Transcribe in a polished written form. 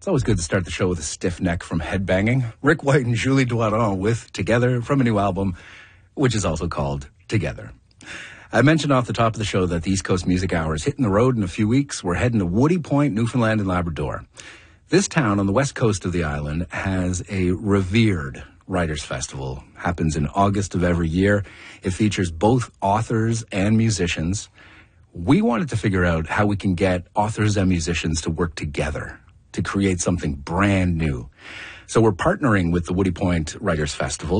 It's always good to start the show with a stiff neck from headbanging. Rick White and Julie Doiron with Together from a new album, which is also called Together. I mentioned off the top of the show that the East Coast Music Hour is hitting the road in a few weeks. We're heading to Woody Point, Newfoundland and Labrador. This town on the west coast of the island has a revered Writers' Festival. Happens in August of every year. It features both authors and musicians. We wanted to figure out how we can get authors and musicians to work together to create something brand new. So we're partnering with the Woody Point Writers' Festival